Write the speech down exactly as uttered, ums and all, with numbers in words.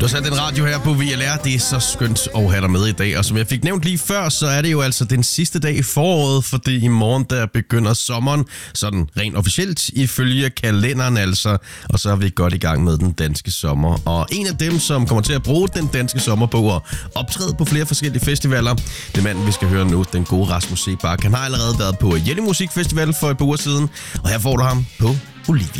Du har sat den radio her på V L R. Det er så skønt at have dig med i dag. Og som jeg fik nævnt lige før, så er det jo altså den sidste dag i foråret, fordi i morgen der begynder sommeren, sådan rent officielt, ifølge kalenderen altså. Og så er vi godt i gang med den danske sommer. Og en af dem, som kommer til at bruge den danske sommer på at optræde på flere forskellige festivaler, det er manden, vi skal høre nu, den gode Rasmus Seebach. Han har allerede været på Jelling Musikfestival for et par uger siden, og her får du ham på Olivia.